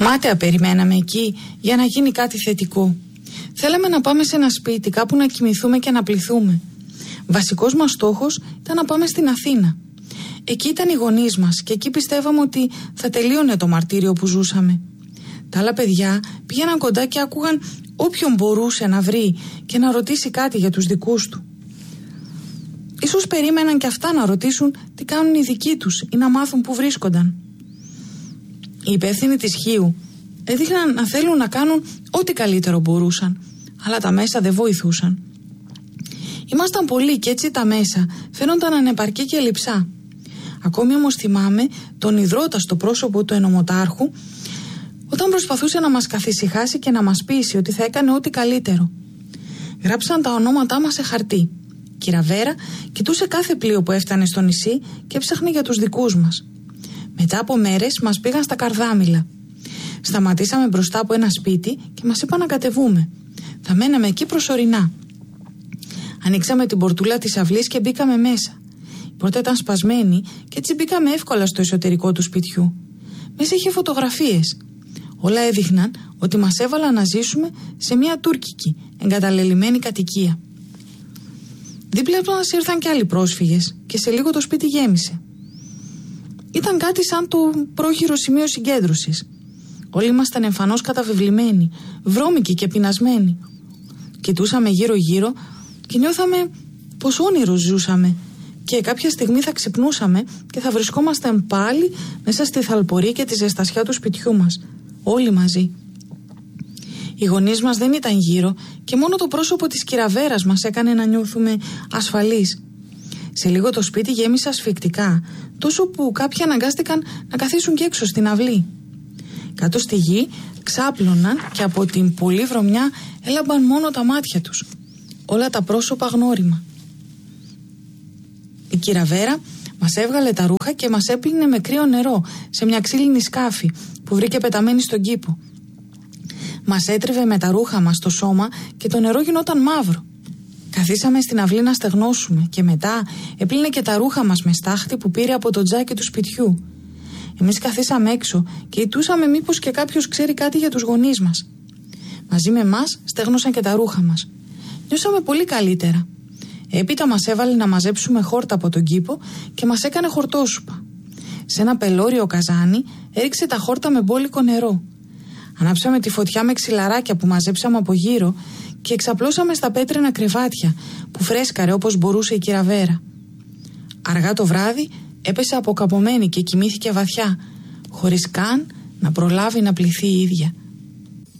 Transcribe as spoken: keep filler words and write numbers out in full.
Μάταια περιμέναμε εκεί για να γίνει κάτι θετικό. Θέλαμε να πάμε σε ένα σπίτι, κάπου να κοιμηθούμε και να πληθούμε. Βασικός μας στόχος ήταν να πάμε στην Αθήνα. Εκεί ήταν οι γονείς μας και εκεί πιστεύαμε ότι θα τελείωνε το μαρτύριο που ζούσαμε. Τα άλλα παιδιά πήγαιναν κοντά και άκουγαν όποιον μπορούσε να βρει και να ρωτήσει κάτι για τους δικούς του. Ίσως περίμεναν και αυτά να ρωτήσουν τι κάνουν οι δικοί τους ή να μάθουν που βρίσκονταν. Οι υπεύθυνοι της Χίου έδειχναν να θέλουν να κάνουν ό,τι καλύτερο μπορούσαν, αλλά τα μέσα δεν βοηθούσαν. Ήμασταν πολλοί και έτσι τα μέσα φαίνονταν ανεπαρκή και λειψά. Ακόμη όμως θυμάμαι τον ιδρώτα στο πρόσωπο του ενωμοτάρχου όταν προσπαθούσε να μας καθησυχάσει και να μας πείσει ότι θα έκανε ό,τι καλύτερο. Γράψαν τα ονόματά μας σε χαρτί. Κυρα Βέρα κοιτούσε κάθε πλοίο που έφτανε στο νησί και έψαχνε για τους δικούς μας. Μετά από μέρες μας πήγαν στα Καρδάμιλα. Σταματήσαμε μπροστά από ένα σπίτι και μας είπαν να κατεβούμε. Θα μέναμε εκεί προσωρινά. Ανοίξαμε την πορτούλα της αυλής και μπήκαμε μέσα. Η πόρτα ήταν σπασμένη και έτσι μπήκαμε εύκολα στο εσωτερικό του σπιτιού. Μέσα είχε φωτογραφίες. Όλα έδειχναν ότι μας έβαλαν να ζήσουμε σε μια τουρκική εγκαταλελειμμένη κατοικία. Δίπλα μας ήρθαν και άλλοι πρόσφυγες και σε λίγο το σπίτι γέμισε. Ήταν κάτι σαν το πρόχειρο σημείο συγκέντρωσης. Όλοι ήμασταν εμφανώς καταβεβλημένοι, βρώμικοι και πεινασμένοι. Κοιτούσαμε γύρω-γύρω και νιώθαμε πως όνειρο ζούσαμε και κάποια στιγμή θα ξυπνούσαμε και θα βρισκόμασταν πάλι μέσα στη θαλπορή και τη ζεστασιά του σπιτιού μας, όλοι μαζί. Οι γονείς μας δεν ήταν γύρω και μόνο το πρόσωπο της Κυραβέρας μας έκανε να νιώθουμε ασφαλείς. Σε λίγο το σπίτι γέμισε ασφυκτικά, τόσο που κάποιοι αναγκάστηκαν να καθίσουν και έξω στην αυλή. Κάτω στη γη ξάπλωναν και από την πολλή βρωμιά έλαμπαν μόνο τα μάτια τους. Όλα τα πρόσωπα γνώριμα. Η Κυραβέρα μας έβγαλε τα ρούχα και μας έπλυνε με κρύο νερό σε μια ξύλινη σκάφη που βρήκε πεταμένη στον κήπο. Μας έτριβε με τα ρούχα μας στο σώμα και το νερό γινόταν μαύρο. Καθίσαμε στην αυλή να στεγνώσουμε και μετά έπλυνε και τα ρούχα μας με στάχτη που πήρε από το τζάκι του σπιτιού. Εμείς καθίσαμε έξω και ητούσαμε μήπως και κάποιος ξέρει κάτι για τους γονείς μας. Μαζί με εμάς στέγνωσαν και τα ρούχα μας. Νιώσαμε πολύ καλύτερα. Έπειτα μας έβαλε να μαζέψουμε χόρτα από τον κήπο και μας έκανε χορτόσουπα. Σε ένα πελώριο καζάνι έριξε τα χόρτα με μπόλικο νερό. Ανάψαμε τη φωτιά με ξυλαράκια που μαζέψαμε από γύρω και εξαπλώσαμε στα πέτρινα κρεβάτια που φρέσκαρε όπως μπορούσε η Κυραβέρα. Αργά το βράδυ έπεσε αποκαμωμένη και κοιμήθηκε βαθιά, χωρίς καν να προλάβει να πληθεί η ίδια.